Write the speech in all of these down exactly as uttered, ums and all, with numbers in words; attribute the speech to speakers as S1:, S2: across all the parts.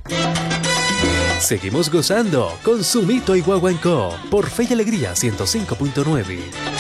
S1: Seguimos gozando con Sumito y Guaguancó por Fe y Alegría ciento cinco punto nueve.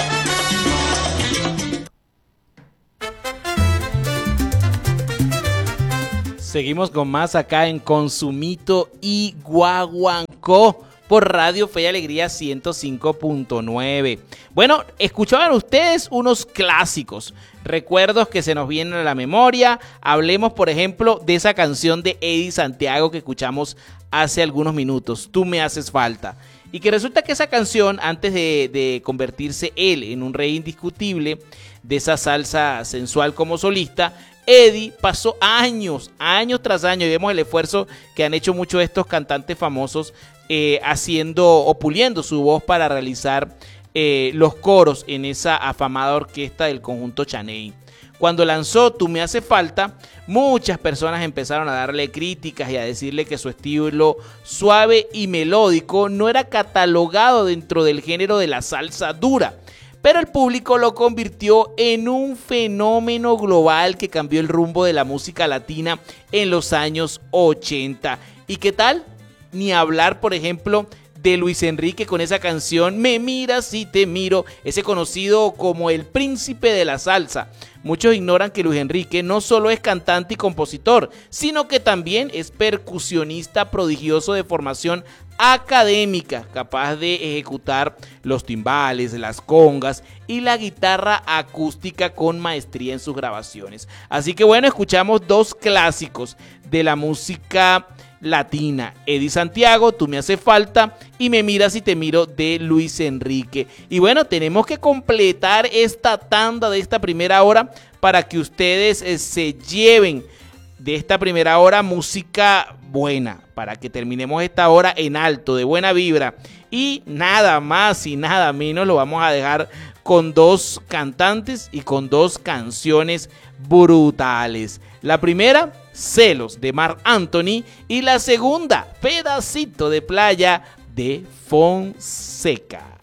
S2: Seguimos con más acá en Consumito y Guaguancó por Radio Fe y Alegría ciento cinco punto nueve. Bueno, escuchaban ustedes unos clásicos, recuerdos que se nos vienen a la memoria. Hablemos, por ejemplo, de esa canción de Eddie Santiago que escuchamos hace algunos minutos, Tú me haces falta. Y que resulta que esa canción, antes de, de convertirse él en un rey indiscutible de esa salsa sensual como solista, Eddie pasó años, años tras años, y vemos el esfuerzo que han hecho muchos de estos cantantes famosos eh, haciendo o puliendo su voz para realizar eh, los coros en esa afamada orquesta del conjunto Chaney. Cuando lanzó Tú me hace falta, muchas personas empezaron a darle críticas y a decirle que su estilo suave y melódico no era catalogado dentro del género de la salsa dura. Pero el público lo convirtió en un fenómeno global que cambió el rumbo de la música latina en los años ochenta. ¿Y qué tal? Ni hablar, por ejemplo, de Luis Enrique con esa canción Me miras y te miro, ese conocido como el príncipe de la salsa. Muchos ignoran que Luis Enrique no solo es cantante y compositor, sino que también es percusionista prodigioso de formación académica, capaz de ejecutar los timbales, las congas y la guitarra acústica con maestría en sus grabaciones. Así que bueno, escuchamos dos clásicos de la música latina, Eddie Santiago, Tú me hace falta, y Me miras y te miro de Luis Enrique. Y bueno, tenemos que completar esta tanda de esta primera hora para que ustedes eh, se lleven de esta primera hora música buena, para que terminemos esta hora en alto, de buena vibra. Y nada más y nada menos lo vamos a dejar con dos cantantes y con dos canciones brutales. La primera, Celos, de Marc Anthony, y la segunda, Pedacito de Playa, de Fonseca.